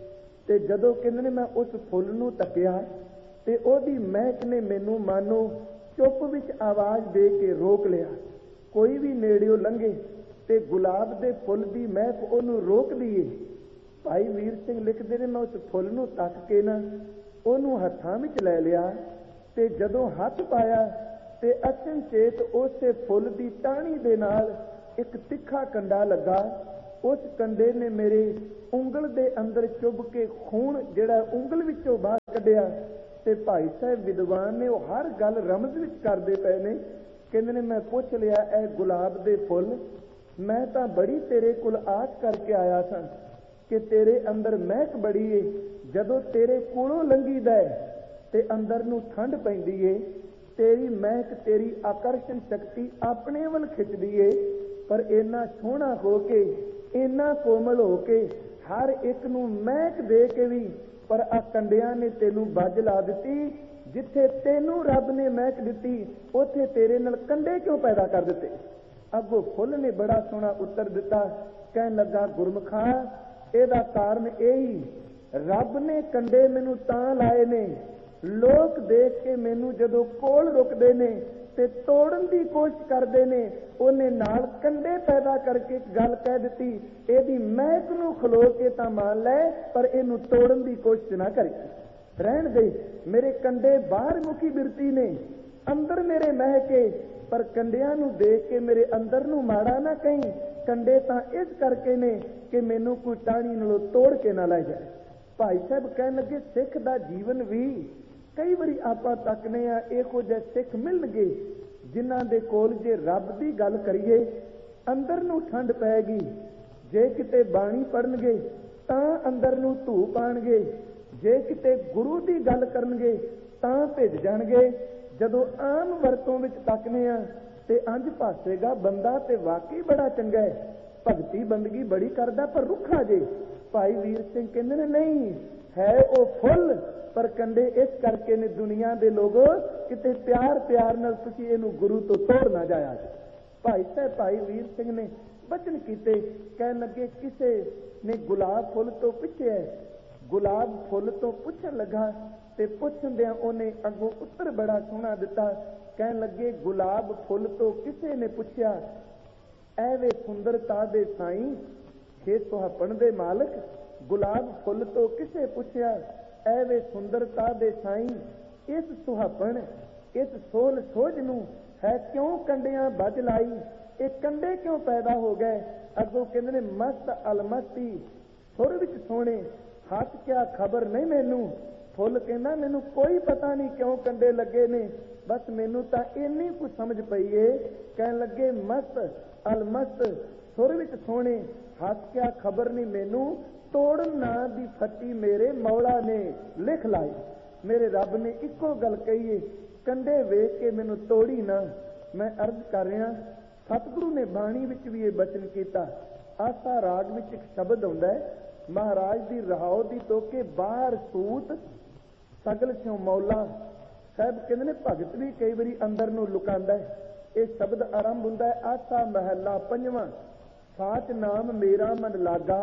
ਤੇ ਜਦੋਂ ਕਹਿੰਦੇ ਨੇ ਮੈਂ ਉਸ ਫੁੱਲ ਨੂੰ ਤੱਕਿਆ ਤੇ ਉਹਦੀ ਮਹਿਕ ਨੇ ਮੈਨੂੰ ਮਾਨੋ ਚੁੱਪ ਵਿੱਚ ਆਵਾਜ਼ ਦੇ ਕੇ ਰੋਕ ਲਿਆ। ਕੋਈ ਵੀ ਨੇੜਿਓਂ ਲੰਘੇ ਤੇ ਗੁਲਾਬ ਦੇ ਫੁੱਲ ਦੀ ਮਹਿਕ ਉਹਨੂੰ ਰੋਕਦੀ ਏ। ਭਾਈ ਵੀਰ ਸਿੰਘ ਲਿਖਦੇ ਨੇ, ਮੈਂ ਉਸ ਫੁੱਲ ਨੂੰ ਤੱਕ ਕੇ ਨਾ ਉਹਨੂੰ ਹੱਥਾਂ ਵਿੱਚ ਲੈ ਲਿਆ ਤੇ ਜਦੋਂ ਹੱਥ ਪਾਇਆ ਤੇ ਅਚਨਚੇਤ ਉਸੇ ਫੁੱਲ ਦੀ ਟਾਹਣੀ ਦੇ ਨਾਲ ਇੱਕ ਤਿੱਖਾ ਕੰਡਾ ਲੱਗਾ। ਉਸ ਕੰਡੇ ਨੇ ਮੇਰੇ ਉਂਗਲ ਦੇ ਅੰਦਰ ਚੁੱਭ ਕੇ ਖੂਨ ਜਿਹੜਾ ਉਂਗਲ ਵਿੱਚੋਂ ਬਾਹਰ ਕੱਢਿਆ। ਤੇ ਭਾਈ ਸਾਹਿਬ ਵਿਦਵਾਨ ਨੇ ਉਹ ਹਰ ਗੱਲ ਰਮਜ਼ ਵਿੱਚ ਕਰਦੇ ਪਏ ਨੇ। ਕਹਿੰਦੇ ਨੇ ਮੈਂ ਪੁੱਛ ਲਿਆ, ਇਹ ਗੁਲਾਬ ਦੇ ਫੁੱਲ, ਮੈਂ ਤਾਂ ਬੜੀ ਤੇਰੇ ਕੋਲ ਆਸ ਕਰਕੇ ਆਇਆ ਸਾਂ ਕਿ ਤੇਰੇ ਅੰਦਰ ਮਹਿਕ ਬੜੀ ਏ, ਜਦੋਂ ਤੇਰੇ ਕੋਲੋਂ ਲੰਘੀਦਾ ਹੈ ਤੇ ਅੰਦਰ ਨੂੰ ਠੰਡ ਪੈਂਦੀ ਏ, ਤੇਰੀ ਮਹਿਕ ਤੇਰੀ ਆਕਰਸ਼ਣ ਸ਼ਕਤੀ ਆਪਣੇ ਵੱਲ ਖਿੱਚਦੀ ਏ, ਪਰ ਇੰਨਾ ਸੋਹਣਾ ਹੋ ਕੇ, ਇੰਨਾ ਕੋਮਲ ਹੋ ਕੇ, ਹਰ ਇੱਕ ਨੂੰ ਮਹਿਕ ਦੇ ਕੇ ਵੀ, ਪਰ ਆ ਕੰਡਿਆਂ ਨੇ ਤੈਨੂੰ ਬੱਜ ਲਾ ਦਿੱਤੀ। ਜਿੱਥੇ ਤੈਨੂੰ ਰੱਬ ਨੇ ਮਹਿਕ ਦਿੱਤੀ, ਉੱਥੇ ਤੇਰੇ ਨਾਲ ਕੰਡੇ ਕਿਉਂ ਪੈਦਾ ਕਰ ਦਿੱਤੇ? ਅੱਗੋਂ ਫੁੱਲ ਨੇ ਬੜਾ ਸੋਹਣਾ ਉੱਤਰ ਦਿੱਤਾ, ਕਹਿਣ ਲੱਗਾ ਗੁਰਮੁਖਾ, ਇਹਦਾ ਕਾਰਨ ਇਹੀ, ਰੱਬ ਨੇ ਕੰਡੇ ਮੈਨੂੰ ਤਾਂ ਲਾਏ ਨੇ, ਲੋਕ ਦੇਖ ਕੇ ਮੈਨੂੰ ਜਦੋਂ ਕੋਲ ਰੁਕਦੇ ਨੇ ਤੇ ਤੋੜਨ ਦੀ ਕੋਸ਼ਿਸ਼ ਕਰਦੇ ਨੇ, ਉਹਨੇ ਨਾਲ ਕੰਡੇ ਪੈਦਾ ਕਰਕੇ ਇੱਕ ਗੱਲ ਕਹਿ ਦਿੱਤੀ, ਇਹਦੀ ਮਹਿਕ ਨੂੰ ਖਲੋ ਕੇ ਤਾਂ ਮੰਨ ਲੈ, ਪਰ ਇਹਨੂੰ ਤੋੜਨ ਦੀ ਕੋਸ਼ਿਸ਼ ਨਾ ਕਰੀ। ਰਹਿਣ ਦੇ, ਮੇਰੇ ਕੰਡੇ ਬਾਹਰ ਮੁਖੀ ਬਿਰਤੀ ਨੇ, ਅੰਦਰ ਮੇਰੇ ਮਹਿਕੇ, ਪਰ ਕੰਡਿਆਂ ਨੂੰ ਦੇਖ ਕੇ ਮੇਰੇ ਅੰਦਰ ਨੂੰ ਮਾੜਾ ਨਾ ਕਹੀਂ। ਕੰਡੇ ਤਾਂ ਇਸ ਕਰਕੇ ਨੇ ਕਿ ਮੈਨੂੰ ਕੋਈ ਟਾਹਣੀ ਨਾਲੋਂ ਤੋੜ ਕੇ ਨਾ ਲੈ ਜਾਏ। ਭਾਈ ਸਾਹਿਬ ਕਹਿਣ ਲੱਗੇ ਸਿੱਖ ਦਾ ਜੀਵਨ ਵੀ ਕਈ ਵਾਰੀ ਆਪਾਂ ਤੱਕਨੇ ਆ, ਇਹੋ ਜਿਹੇ ਸਿੱਖ ਮਿਲਣਗੇ ਜਿਨ੍ਹਾਂ ਦੇ ਕੋਲ ਜੇ ਰੱਬ ਦੀ ਗੱਲ ਕਰੀਏ ਅੰਦਰ ਨੂੰ ਠੰਡ ਪਏਗੀ, ਜੇ ਕਿਤੇ ਬਾਣੀ ਪੜਨਗੇ ਤਾਂ ਅੰਦਰ ਨੂੰ ਧੂ ਪਾਣਗੇ, ਜੇ ਕਿਤੇ ਗੁਰੂ ਦੀ ਗੱਲ ਕਰਨਗੇ ਤਾਂ ਭਿੱਜ ਜਾਣਗੇ। ਜਦੋਂ ਆਮ ਵਰਤੋਂ ਵਿੱਚ ਤੱਕਨੇ ਆ ਤੇ ਅੰਜ ਭਾਸੇਗਾ ਬੰਦਾ ਤੇ ਵਾਕਈ ਬੜਾ ਚੰਗਾ ਹੈ, ਭਗਤੀ ਬੰਦਗੀ ਬੜੀ ਕਰਦਾ, ਪਰ ਰੁੱਖਾ ਜੇ। ਭਾਈ ਵੀਰ ਸਿੰਘ ਕਹਿੰਦੇ ਨੇ ਨਹੀਂ, ਹੈ ਉਹ ਫੁੱਲ, ਪਰ ਕੰਡੇ ਇਸ ਕਰਕੇ ਨੇ ਦੁਨੀਆ ਦੇ ਲੋਗੋ ਕਿਤੇ ਪਿਆਰ ਪਿਆਰ ਨਾਲ ਤੁਸੀਂ ਇਹਨੂੰ ਗੁਰੂ ਤੋਂ ਤੋੜ ਨਾ ਜਾਇਆ। ਭਾਈ ਸਾਹਿਬ ਭਾਈ ਵੀਰ ਸਿੰਘ ਨੇ ਬਚਨ ਕੀਤੇ, ਕਹਿਣ ਲੱਗੇ ਕਿਸੇ ਨੇ ਗੁਲਾਬ ਫੁੱਲ ਤੋਂ ਪੁੱਛਿਆ, ਗੁਲਾਬ ਫੁੱਲ ਤੋਂ ਪੁੱਛਣ ਲੱਗਾ ਤੇ ਪੁੱਛਦਿਆਂ ਉਹਨੇ ਅੱਗੋਂ ਉੱਤਰ ਬੜਾ ਸੋਹਣਾ ਦਿੱਤਾ। ਕਹਿਣ ਲੱਗੇ ਗੁਲਾਬ ਫੁੱਲ ਤੋਂ ਕਿਸੇ ਨੇ ਪੁੱਛਿਆ, ਐਵੇਂ ਸੁੰਦਰਤਾ ਦੇ ਸਾਈਂ, ਹੇ ਸੁਹਾਪਣ ਦੇ ਮਾਲਕ। ਗੁਲਾਬ ਫੁੱਲ ਤੋਂ ਕਿਸੇ ਪੁੱਛਿਆ, ਐਵੇਂ ਸੁੰਦਰਤਾ ਦੇ ਸਾਈਂ, ਇਸ ਸੁਹਾਪਣ, ਇਸ ਸੋਲ ਸੋਝ ਨੂੰ ਹੈ ਕਿਉਂ ਕੰਡਿਆਂ ਬੱਜ ਲਾਈ, ਇਹ ਕੰਡੇ ਕਿਉਂ ਪੈਦਾ ਹੋ ਗਏ? ਅੱਗੋਂ ਕਹਿੰਦੇ ਨੇ ਮਸਤ ਅਲਮਸਤੀ, ਸੁਰ ਵਿੱਚ ਸੋਹਣੇ, ਹੱਥ ਕਿਆ ਖਬਰ ਨਹੀਂ ਮੈਨੂੰ। ਫੁੱਲ ਕਹਿੰਦਾ ਮੈਨੂੰ ਕੋਈ ਪਤਾ ਨਹੀਂ ਕਿਉਂ ਕੰਡੇ ਲੱਗੇ ਨੇ, ਬਸ ਮੈਨੂੰ ਤਾਂ ਇੰਨੀ ਕੁ ਸਮਝ ਪਈ ਏ। ਕਹਿਣ ਲੱਗੇ ਮਸਤ ਅਲਮਸਤ, ਸੁਰ ਵਿੱਚ ਸੋਹਣੇ, ਹੱਥ ਕਿਆ ਖਬਰ ਨਹੀਂ ਮੈਨੂੰ, ਤੋੜਨ ਨਾਂ ਦੀ ਫੱਟੀ ਮੇਰੇ ਮੌਲਾ ਨੇ ਲਿਖ ਲਾਈ। ਮੇਰੇ ਰੱਬ ਨੇ ਇੱਕੋ ਗੱਲ ਕਹੀਏ ਕੰਢੇ ਵੇਖ ਕੇ ਮੈਨੂੰ ਤੋੜੀ ਨਾ। ਮੈਂ ਅਰਜ਼ ਕਰ ਰਿਹਾ, ਸਤਿਗੁਰੂ ਨੇ ਬਾਣੀ ਵਿੱਚ ਵੀ ਇਹ ਬਚਨ ਕੀਤਾ। ਆਸਾ ਰਾਗ ਵਿੱਚ ਇੱਕ ਸ਼ਬਦ ਆਉਂਦਾ ਹੈ, ਮਹਾਰਾਜ ਦੀ ਰਹਾਉ ਦੀ ਤੋਕੇ ਬਾਹਰ ਸੂਤ ਸਗਲ ਸਿਉ ਮੌਲਾ। ਸਾਹਿਬ ਕਹਿੰਦੇ ਨੇ ਭਗਤ ਵੀ ਕਈ ਵਾਰੀ ਅੰਦਰ ਨੂੰ ਲੁਕਾਉਂਦਾ ਹੈ। ਇਹ ਸ਼ਬਦ ਆਰੰਭ ਹੁੰਦਾ ਹੈ, ਆਸਾ ਮਹੱਲਾ ਪੰਜਵਾਂ। ਸਾਚ ਨਾਮ ਮੇਰਾ ਮਨ ਲਾਗਾ,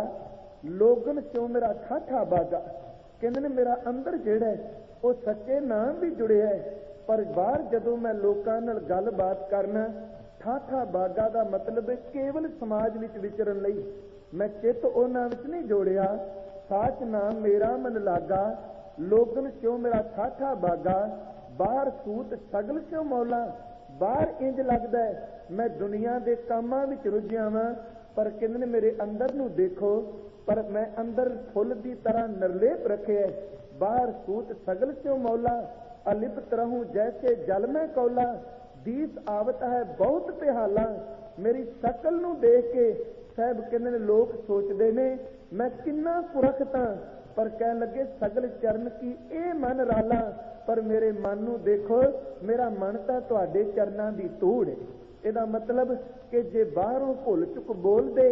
ਲੋਗਨ ਸਿਉ ਮੇਰਾ ਠਾਠਾ ਬਾਗਾ। ਕਹਿੰਦੇ ਨੇ ਮੇਰਾ ਅੰਦਰ ਜਿਹੜਾ ਹੈ ਉਹ ਸੱਚੇ ਨਾਮ ਵੀ ਜੁੜਿਆ ਹੈ, ਪਰ ਬਾਹਰ ਜਦੋਂ ਮੈਂ ਲੋਕਾਂ ਨਾਲ ਗੱਲਬਾਤ ਕਰਨਾ, ਠਾਠਾ ਬਾਗਾ ਦਾ ਮਤਲਬ ਹੈ ਕੇਵਲ ਸਮਾਜ ਵਿੱਚ ਵਿਚਰਨ ਲਈ। ਮੈਂ ਚਿੱਤ ਉਹਨਾਂ ਵਿੱਚ ਨਹੀਂ ਜੋੜਿਆ। ਸਾਚ ਨਾਮ ਮੇਰਾ ਮਨ ਲਾਗਾ, ਲੋਗਨ ਸਿਉ ਮੇਰਾ ਠਾਠਾ ਬਾਗਾ। ਬਾਹਰ ਸੂਤ ਸਗਲ ਸਿਉ ਮੌਲਾ। ਬਾਹਰ ਇੰਜ ਲੱਗਦਾ ਹੈ ਮੈਂ ਦੁਨੀਆ ਦੇ ਕੰਮਾਂ ਵਿੱਚ ਰੁੱਝਿਆ ਵਾਂ, ਪਰ ਕਹਿੰਦੇ ਨੇ ਮੇਰੇ ਅੰਦਰ ਨੂੰ ਦੇਖੋ, ਪਰ ਮੈਂ ਅੰਦਰ ਫੁੱਲ ਦੀ ਤਰ੍ਹਾਂ ਨਿਰਲੇਪ ਰੱਖਿਆ। ਬਾਹਰ ਸੂਤ ਸਗਲ ਸਿਉ ਮੌਲਾ, ਅਲਿਪਤ ਰਹੂੰ ਜੈਸੇ ਜਲ ਮੈਂ ਕੌਲਾ। ਦੀਸ ਆਵਤ ਹੈ ਬਹੁਤ ਪਿਹਾਲਾ। ਮੇਰੀ ਸ਼ਕਲ ਨੂੰ ਦੇਖ ਕੇ ਸਾਹਿਬ ਕਹਿੰਦੇ ਨੇ ਲੋਕ ਸੋਚਦੇ ਨੇ ਮੈਂ ਕਿੰਨਾ ਕੁਰਖਤਾ, ਪਰ ਕਹਿਣ ਲੱਗੇ ਸਗਲ ਚਰਨ ਕੀ ਇਹ ਮਨ ਰਾਲਾ। ਪਰ ਮੇਰੇ ਮਨ ਨੂੰ ਦੇਖੋ, ਮੇਰਾ ਮਨ ਤਾਂ ਤੁਹਾਡੇ ਚਰਨਾਂ ਦੀ ਧੂੜ ਹੈ। ਇਹਦਾ ਮਤਲਬ ਕਿ ਜੇ ਬਾਹਰੋਂ ਭੁੱਲ ਚੁੱਕ ਬੋਲਦੇ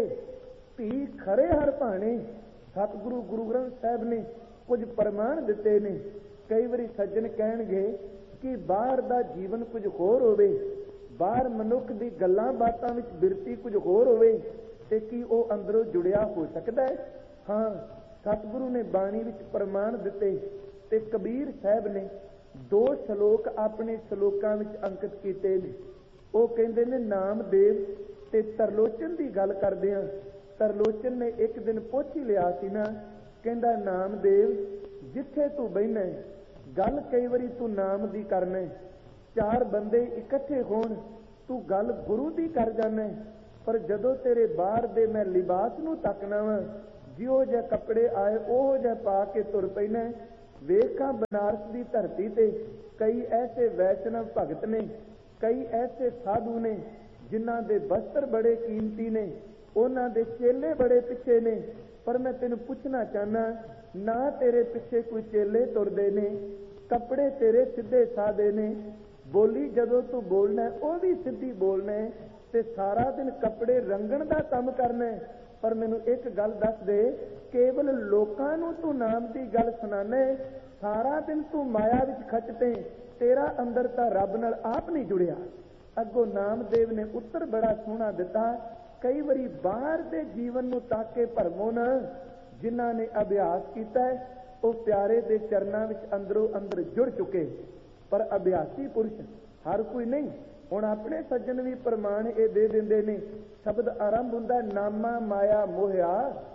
ਧੀ ਖਰੇ ਹਰ ਭਾਣੇ। ਸਤਿਗੁਰੂ ਗੁਰੂ ਗ੍ਰੰਥ ਸਾਹਿਬ ਨੇ ਕੁਝ ਪ੍ਰਮਾਣ ਦਿੱਤੇ ਨੇ। ਕਈ ਵਾਰੀ ਸੱਜਣ ਕਹਿਣਗੇ ਕਿ ਬਾਹਰ ਦਾ ਜੀਵਨ ਕੁਝ ਹੋਰ ਹੋਵੇ, ਬਾਹਰ ਮਨੁੱਖ ਦੀ ਗੱਲਾਂ ਬਾਤਾਂ ਵਿੱਚ ਬਿਰਤੀ ਕੁਝ ਹੋਰ ਹੋਵੇ, ਤੇ ਕੀ ਉਹ ਅੰਦਰੋਂ ਜੁੜਿਆ ਹੋ ਸਕਦਾ ਹੈ? ਹਾਂ, ਸਤਿਗੁਰੂ ਨੇ ਬਾਣੀ ਵਿੱਚ ਪ੍ਰਮਾਣ ਦਿੱਤੇ। ਤੇ ਕਬੀਰ ਸਾਹਿਬ ਨੇ ਦੋ ਸ਼ਲੋਕ ਆਪਣੇ ਸ਼ਲੋਕਾਂ ਵਿੱਚ ਅੰਕਿਤ ਕੀਤੇ ਨੇ। ਉਹ ਕਹਿੰਦੇ ਨੇ ਨਾਮਦੇਵ ਤੇ ਤਰਲੋਚਨ ਦੀ ਗੱਲ ਕਰਦੇ ਆ। ਤਰਲੋਚਨ ਨੇ ਇੱਕ ਦਿਨ ਪੁੱਛ ਹੀ ਲਿਆ ਸੀ ਨਾ, ਕਹਿੰਦਾ ਨਾਮਦੇਵ ਜਿੱਥੇ ਤੂੰ ਬਹਿਨਾ ਗੱਲ ਕਈ ਵਾਰੀ ਤੂੰ ਨਾਮ ਦੀ ਕਰਨਾ, ਚਾਰ ਬੰਦੇ ਇਕੱਠੇ ਹੋਣ ਤੂੰ ਗੱਲ ਗੁਰੂ ਦੀ ਕਰ ਜਾਣਾ, ਪਰ ਜਦੋਂ ਤੇਰੇ ਬਾਹਰ ਦੇ ਮੈਂ ਲਿਬਾਸ ਨੂੰ ਤੱਕਣਾ ਵਾ, ਜਿਹੋ ਜਿਹੇ ਕੱਪੜੇ ਆਏ ਉਹੋ ਜਿਹਾ ਪਾ ਕੇ ਤੁਰ ਪੈਣਾ। ਵੇਖਾਂ ਬਨਾਰਸ ਦੀ ਧਰਤੀ ਤੇ ਕਈ ਐਸੇ ਵੈਸ਼ਨਵ ਭਗਤ ਨੇ, ਕਈ ਐਸੇ ਸਾਧੂ ਨੇ ਜਿਨ੍ਹਾਂ ਦੇ ਵਸਤਰ ਬੜੇ ਕੀਮਤੀ ਨੇ, ਉਹਨਾਂ ਦੇ ਚੇਲੇ ਬੜੇ ਪਿੱਛੇ ਨੇ। ਪਰ ਮੈਂ ਤੈਨੂੰ ਪੁੱਛਣਾ ਚਾਹਨਾ, ਨਾ ਤੇਰੇ ਪਿੱਛੇ ਕੋਈ ਚੇਲੇ ਤੁਰਦੇ ਨੇ, ਕੱਪੜੇ ਤੇਰੇ ਸਿੱਧੇ ਸਾਦੇ ਨੇ, ਬੋਲੀ ਜਦੋਂ ਤੂੰ ਬੋਲਣਾ ਉਹ ਵੀ ਸਿੱਧੀ ਬੋਲਣਾ, ਤੇ ਸਾਰਾ ਦਿਨ ਕੱਪੜੇ ਰੰਗਣ ਦਾ ਕੰਮ ਕਰਨਾ। ਪਰ ਮੈਨੂੰ ਇੱਕ ਗੱਲ ਦੱਸ ਦੇ, ਕੇਵਲ ਲੋਕਾਂ ਨੂੰ ਤੂੰ ਨਾਮ ਦੀ ਗੱਲ ਸੁਣਾਣਾ, ਸਾਰਾ ਦਿਨ ਤੂੰ ਮਾਇਆ ਵਿੱਚ ਖੱਚਦੇ, ਤੇਰਾ ਅੰਦਰ ਤਾਂ ਰੱਬ ਨਾਲ ਆਪ ਨਹੀਂ ਜੁੜਿਆ। ਅੱਗੋਂ ਨਾਮਦੇਵ ਨੇ ਉੱਤਰ ਬੜਾ ਸੋਹਣਾ ਦਿੱਤਾ। ਕਈ ਵਾਰੀ ਬਾਹਰ ਦੇ ਜੀਵਨ ਨੂੰ ਤਾਕੇ ਭਰਮੋ ਨਾ, ਜਿਨ੍ਹਾਂ ਨੇ ਅਭਿਆਸ ਕੀਤਾ ਹੈ ਉਹ ਪਿਆਰੇ ਦੇ ਚਰਨਾਂ ਵਿੱਚ ਅੰਦਰੋਂ ਅੰਦਰ ਜੁੜ ਚੁੱਕੇ। ਪਰ ਅਭਿਆਸੀ ਪੁਰਸ਼ ਹਰ ਕੋਈ ਨਹੀਂ। ਹੁਣ ਆਪਣੇ ਸੱਜਣ ਵੀ ਪ੍ਰਮਾਣ ਇਹ ਦੇ ਦਿੰਦੇ ਨੇ। ਸ਼ਬਦ ਆਰੰਭ ਹੁੰਦਾ ਨਾਮਾ ਮਾਇਆ ਮੋਹਿਆ।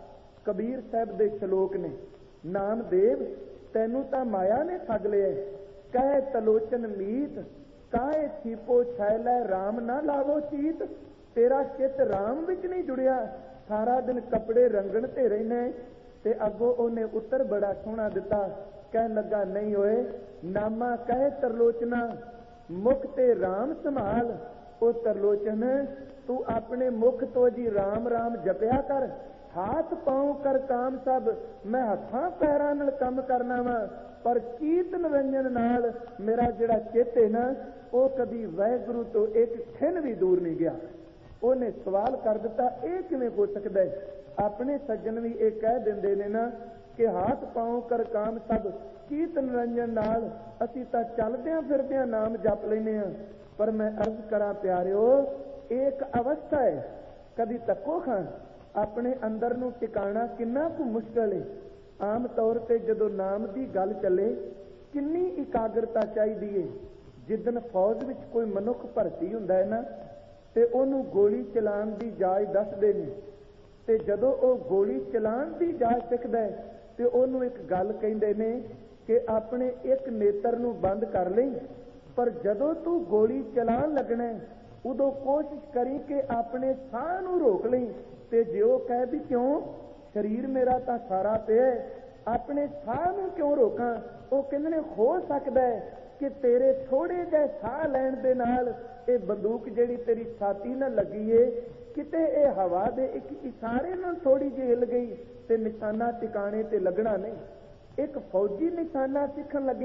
ਕਬੀਰ ਸਾਹਿਬ ਦੇ ਸ਼ਲੋਕ ਨੇ, ਨਾਮਦੇਵ ਤੈਨੂੰ ਤਾਂ ਮਾਇਆ ਨੇ ਠੱਗ ਲਿਆ। ਕਹੇ ਤਲੋਚਨ ਮੀਤ ਕਾਹੇ ਛੀਪੋ ਛੈਲੈ ਰਾਮ ਨਾ ਲਾਵੋ ਚੀਤ। ਤੇਰਾ ਚਿੱਤ ਰਾਮ ਵਿੱਚ ਨਹੀਂ ਜੁੜਿਆ, ਸਾਰਾ ਦਿਨ ਕੱਪੜੇ ਰੰਗਣ ਤੇ ਰਹਿਣਾ। ਤੇ ਅੱਗੋਂ ਉਹਨੇ ਉੱਤਰ ਬੜਾ ਸੋਹਣਾ ਦਿੱਤਾ। ਕਹਿਣ ਲੱਗਾ ਨਹੀਂ ਹੋਏ, ਨਾਮਾ ਕਹੇ ਤਰਲੋਚਨਾ ਮੁਖ ਤੇ ਰਾਮ ਸੰਭਾਲ। ਉਹ ਤਰਲੋਚਨ ਤੂੰ ਆਪਣੇ ਮੁਖ ਤੋਂ ਜੀ ਰਾਮ ਰਾਮ ਜਪਿਆ ਕਰ। ਹਾਥ ਪਾਉ ਕਰ ਕਾਮ ਸਭ, ਮੈਂ ਹੱਥਾਂ ਪੈਰਾਂ ਨਾਲ ਕੰਮ ਕਰਨਾ ਵਾ, ਪਰ ਚੀਤ ਨਿਰੰਜਨ ਨਾਲ ਮੇਰਾ ਜਿਹੜਾ ਚਿੱਤ ਹੈ ਨਾ ਉਹ ਕਦੀ ਵਾਹਿਗੁਰੂ ਤੋਂ ਇੱਕ ਖਿਣ ਵੀ ਦੂਰ ਨਹੀਂ ਗਿਆ। ਉਹਨੇ ਸਵਾਲ ਕਰ ਦਿੱਤਾ, ਇਹ ਕਿਵੇਂ ਹੋ ਸਕਦਾ ਹੈ? ਆਪਣੇ ਸੱਜਣ ਵੀ ਇਹ ਕਹਿ ਦਿੰਦੇ ਨੇ ਨਾ ਕਿ ਹਾਥ ਪਾਉ ਕਰ ਕਾਮ ਸਭ, ਚੀਤ ਨਿਰੰਜਨ ਨਾਲ ਅਸੀਂ ਤਾਂ ਚੱਲਦਿਆਂ ਫਿਰਦਿਆਂ ਨਾਮ ਜਪ ਲੈਂਦੇ ਹਾਂ। ਪਰ ਮੈਂ ਅਰਜ਼ ਕਰਾਂ ਪਿਆਰਿਓ, ਇਹ ਇੱਕ ਅਵਸਥਾ ਹੈ। ਕਦੀ ਤੱਕੋ ਖਾਂ ਆਪਣੇ ਅੰਦਰ ਨੂੰ ਟਿਕਾਣਾ ਕਿੰਨਾ ਕੁ ਮੁਸ਼ਕਲ ਹੈ। ਆਮ ਤੌਰ ਤੇ ਜਦੋਂ ਨਾਮ ਦੀ ਗੱਲ ਚੱਲੇ ਕਿੰਨੀ ਇਕਾਗਰਤਾ ਚਾਹੀਦੀ ਹੈ। ਜਿੱਦਣ ਫੌਜ ਵਿੱਚ ਕੋਈ ਮਨੁੱਖ ਭਰਤੀ ਹੁੰਦਾ ਹੈ ਨਾ, ਤੇ ਉਹਨੂੰ ਗੋਲੀ ਚਲਾਉਣ ਦੀ ਜਾਚ ਦੱਸਦੇ ਨੇ, ਤੇ ਜਦੋਂ ਉਹ ਗੋਲੀ ਚਲਾਉਣ ਦੀ ਜਾਚ ਸਿੱਖਦਾ ਹੈ ਤੇ ਉਹਨੂੰ ਇੱਕ ਗੱਲ ਕਹਿੰਦੇ ਨੇ ਕਿ ਆਪਣੇ ਇੱਕ ਨੇਤਰ ਨੂੰ ਬੰਦ ਕਰ ਲਈ, ਪਰ ਜਦੋਂ ਤੂੰ ਗੋਲੀ ਚਲਾਉਣ ਲੱਗਣਾ ਉਦੋਂ ਕੋਸ਼ਿਸ਼ ਕਰੀ ਕਿ ਆਪਣੇ ਸਾਹ ਨੂੰ ਰੋਕ ਲਈ। ਤੇ ਜੇ ਉਹ ਕਹੇ ਵੀ ਕਿਉਂ, ਸਰੀਰ ਮੇਰਾ ਤਾਂ ਸਾਰਾ ਪਿਆ, ਆਪਣੇ ਸਾਹ ਨੂੰ ਕਿਉਂ ਰੋਕਾਂ? ਉਹ ਕਹਿੰਦੇ ਨੇ ਹੋ ਸਕਦਾ ਹੈ ਕਿ ਤੇਰੇ ਥੋੜੇ ਜਿਹੇ ਸਾਹ ਲੈਣ ਦੇ ਨਾਲ ਇਹ ਬੰਦੂਕ ਜਿਹੜੀ ਤੇਰੀ ਛਾਤੀ ਨਾਲ ਲੱਗੀ ਏ, ਕਿਤੇ ਇਹ ਹਵਾ ਦੇ ਇੱਕ ਇਸ਼ਾਰੇ ਨਾਲ ਥੋੜੀ ਜਿਹੀ ਹਿੱਲ ਗਈ ਤੇ ਨਿਸ਼ਾਨਾ ਟਿਕਾਣੇ ਤੇ ਲੱਗਣਾ ਨਹੀਂ। ਇੱਕ ਫੌਜੀ ਨਿਸ਼ਾਨਾ ਸਿੱਖਣ ਲੱਗਿਆ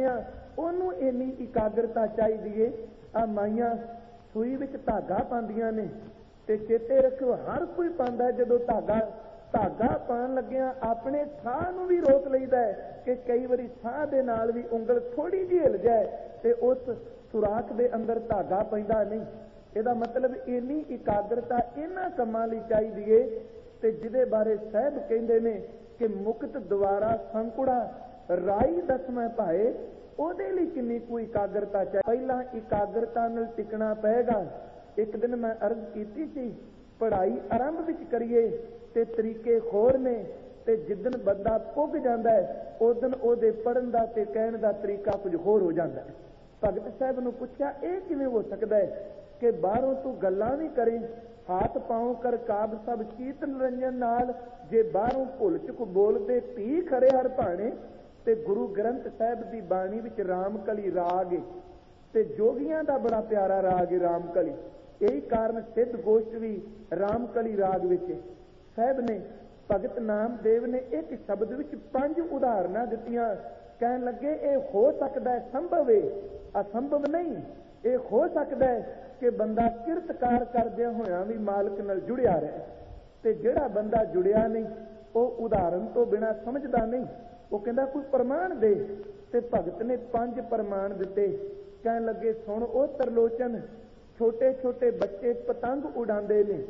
ਉਹਨੂੰ ਇੰਨੀ ਇਕਾਗਰਤਾ ਚਾਹੀਦੀ ਏ। ਆ ਮਾਈਆਂ ਸੂਈ ਵਿੱਚ ਧਾਗਾ ਪਾਉਂਦੀਆਂ ਨੇ ਤੇ ਚੇਤੇ ਰੱਖੋ, ਹਰ ਕੋਈ ਪਾਉਂਦਾ ਜਦੋਂ ਧਾਗਾ ਧਾਗਾ ਪਾਉਣ ਲੱਗਿਆ ਆਪਣੇ ਸਾਹ ਨੂੰ ਵੀ ਰੋਕ ਲਈਦਾ ਹੈ ਕਿ ਕਈ ਵਾਰੀ ਸਾਹ ਦੇ ਨਾਲ ਵੀ ਉਂਗਲ ਥੋੜੀ ਜਿਹੀ ਹਿਲ ਜਾਏ ਤੇ ਉਸ ਸੁਰਾਖ ਦੇ ਅੰਦਰ ਧਾਗਾ ਪੈਂਦਾ ਨਹੀਂ। ਇਹਦਾ ਮਤਲਬ ਇੰਨੀ ਇਕਾਗਰਤਾ ਇਹਨਾਂ ਕੰਮਾਂ ਲਈ ਚਾਹੀਦੀ ਏ। ਤੇ ਜਿਹਦੇ ਬਾਰੇ ਸਾਹਿਬ ਕਹਿੰਦੇ ਨੇ ਕਿ ਮੁਕਤ ਦੁਆਰਾ ਸੰਕੁੜਾ ਰਾਈ ਦਸਵੇਂ ਭਾਏ, ਉਹਦੇ ਲਈ ਕਿੰਨੀ ਕੋਈ ਇਕਾਗਰਤਾ ਚਾਹੀਦੀ। ਪਹਿਲਾਂ ਇਕਾਗਰਤਾ ਨਾਲ ਟਿਕਣਾ ਪਏਗਾ। ਇੱਕ ਦਿਨ ਮੈਂ ਅਰਜ਼ ਕੀਤੀ ਸੀ, ਪੜ੍ਹਾਈ ਆਰੰਭ ਵਿੱਚ ਕਰੀਏ ਤੇ ਤਰੀਕੇ ਹੋਰ ਨੇ, ਤੇ ਜਿੱਦਣ ਬੰਦਾ ਪੁੱਗ ਜਾਂਦਾ ਹੈ ਉਦਣ ਉਹਦੇ ਪੜ੍ਹਨ ਦਾ ਤੇ ਕਹਿਣ ਦਾ ਤਰੀਕਾ ਕੁਝ ਹੋਰ ਹੋ ਜਾਂਦਾ ਹੈ। ਭਗਤ ਸਾਹਿਬ ਨੂੰ ਪੁੱਛਿਆ, ਇਹ ਕਿਵੇਂ ਹੋ ਸਕਦਾ ਹੈ ਕਿ ਬਾਹਰੋਂ ਤੂੰ ਗੱਲਾਂ ਵੀ ਕਰੇ, ਹਾਥ ਪਾਉ ਕਰ ਕਾਬ ਸਭ ਚੀਤ ਨਿਰੰਜਨ ਨਾਲ, ਜੇ ਬਾਹਰੋਂ ਭੁੱਲ ਚੁੱਕ ਬੋਲਦੇ ਧੀ ਖਰੇ ਹਰ ਭਾਣੇ। ਤੇ ਗੁਰੂ ਗ੍ਰੰਥ ਸਾਹਿਬ ਦੀ ਬਾਣੀ ਵਿੱਚ ਰਾਮਕਲੀ ਰਾਗ ਤੇ ਜੋਗੀਆਂ ਦਾ ਬੜਾ ਪਿਆਰਾ ਰਾਗ ਹੈ ਰਾਮਕਲੀ। ਇਹੀ ਕਾਰਨ ਸਿੱਧ ਗੋਸ਼ਟ ਵੀ ਰਾਮਕਲੀ ਰਾਗ ਵਿੱਚ। ਸਾਹਿਬ ਨੇ ਭਗਤ ਨਾਮਦੇਵ ਨੇ ਇੱਕ ਸ਼ਬਦ ਵਿੱਚ ਪੰਜ ਉਦਾਹਰਨਾਂ ਦਿੱਤੀਆਂ। ਕਹਿਣ ਲੱਗੇ ਇਹ ਹੋ ਸਕਦਾ ਹੈ, ਸੰਭਵ ਹੈ, ਅਸੰਭਵ ਨਹੀਂ। ਇਹ ਹੋ ਸਕਦਾ ਹੈ ਕਿ ਬੰਦਾ ਕਿਰਤਕਾਰ ਕਰਦਿਆਂ ਹੋਇਆਂ ਵੀ ਮਾਲਕ ਨਾਲ ਜੁੜਿਆ ਰਹੇ, ਤੇ ਜਿਹੜਾ ਬੰਦਾ ਜੁੜਿਆ ਨਹੀਂ ਉਹ ਉਦਾਹਰਨ ਤੋਂ ਬਿਨਾਂ ਸਮਝਦਾ ਨਹੀਂ। ਉਹ ਕਹਿੰਦਾ ਕੋਈ ਪ੍ਰਮਾਣ ਦੇ, ਤੇ ਭਗਤ ਨੇ ਪੰਜ ਪ੍ਰਮਾਣ ਦਿੱਤੇ। ਕਹਿਣ ਲੱਗੇ ਸੁਣ ਉਹ ਤਰਲੋਚਨ, ਛੋਟੇ ਛੋਟੇ ਬੱਚੇ ਪਤੰਗ ਉਡਾਉਂਦੇ ਨੇ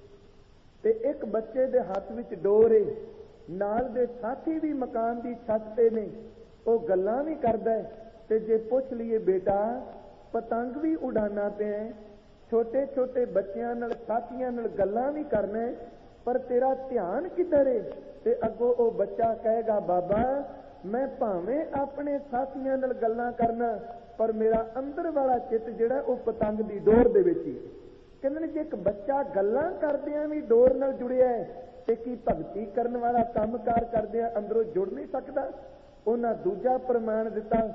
ਤੇ ਇੱਕ ਬੱਚੇ ਦੇ ਹੱਥ ਵਿੱਚ ਡੋਰ ਏ, ਨਾਲ ਦੇ ਸਾਥੀ ਵੀ ਮਕਾਨ ਦੀ ਛੱਤ ਤੇ ਨੇ, ਉਹ ਗੱਲਾਂ ਵੀ ਕਰਦਾ। ਤੇ ਜੇ ਪੁੱਛ ਲਈਏ ਬੇਟਾ ਪਤੰਗ ਵੀ ਉਡਾਣਾ ਪਿਆ, ਛੋਟੇ ਛੋਟੇ ਬੱਚਿਆਂ ਨਾਲ ਸਾਥੀਆਂ ਨਾਲ ਗੱਲਾਂ ਵੀ ਕਰਨਾ, ਪਰ ਤੇਰਾ ਧਿਆਨ ਕਿੱਧਰ ਏ? ਤੇ ਅੱਗੋਂ ਉਹ ਬੱਚਾ ਕਹੇਗਾ ਬਾਬਾ ਮੈਂ ਭਾਵੇਂ ਆਪਣੇ ਸਾਥੀਆਂ ਨਾਲ ਗੱਲਾਂ ਕਰਨਾ, ਪਰ ਮੇਰਾ ਅੰਦਰ ਵਾਲਾ ਚਿੱਤ ਜਿਹੜਾ ਉਹ ਪਤੰਗ ਦੀ ਡੋਰ ਦੇ ਵਿੱਚ ਹੀ। ਕਹਿੰਦੇ ਨੇ ਜੇ ਇੱਕ ਬੱਚਾ ਗੱਲਾਂ ਕਰਦਿਆਂ ਵੀ ਡੋਰ ਨਾਲ ਜੁੜਿਆ ਹੈ ਤੇ ਕੀ ਭਗਤੀ ਕਰਨ ਵਾਲਾ ਕੰਮਕਾਰ ਕਰਦਿਆਂ ਅੰਦਰੋਂ ਜੁੜ ਨਹੀਂ ਸਕਦਾ? ਉਹਨਾਂ ਦੂਜਾ ਪ੍ਰਮਾਣ ਦਿੱਤਾ,